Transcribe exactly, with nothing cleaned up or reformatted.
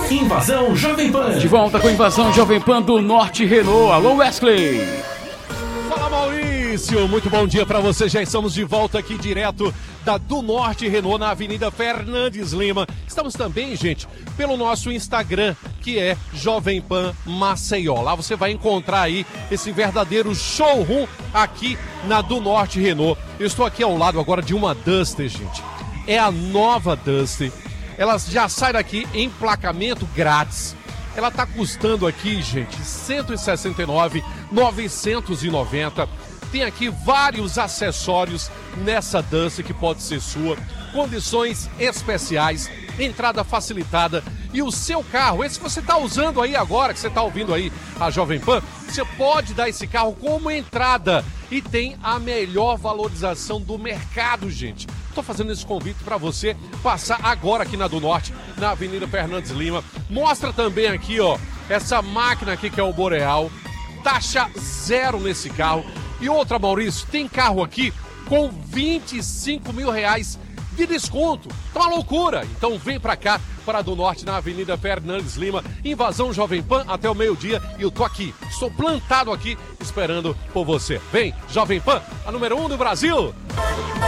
Invasão Jovem Pan. De volta com a Invasão Jovem Pan do Norte Renault. Alô, Wesley. Fala, Maurício. Muito bom dia para você. Já estamos de volta aqui direto da do Norte Renault na Avenida Fernandes Lima. Estamos também, gente, pelo nosso Instagram, que é Jovem Pan Maceió. Lá você vai encontrar aí esse verdadeiro showroom aqui na do Norte Renault. Eu estou aqui ao lado agora de uma Duster, gente. É a nova Duster. Ela já sai daqui em emplacamento grátis. Ela tá custando aqui, gente, cento e sessenta e nove mil novecentos e noventa reais. Tem aqui vários acessórios nessa Duster que pode ser sua. Condições especiais, entrada facilitada. E o seu carro, esse que você está usando aí agora, que você está ouvindo aí a Jovem Pan, você pode dar esse carro como entrada. E tem a melhor valorização do mercado, gente. Estou fazendo esse convite para você passar agora aqui na do Norte, na Avenida Fernandes Lima. Mostra também aqui, ó, essa máquina aqui que é o Boreal. Taxa zero nesse carro. E outra, Maurício, tem carro aqui com vinte e cinco mil reais de desconto. Tá uma loucura. Então vem pra cá, para a do Norte, na Avenida Fernandes Lima. Invasão Jovem Pan até o meio-dia. E eu tô aqui, estou plantado aqui, esperando por você. Vem, Jovem Pan, a número um do Brasil.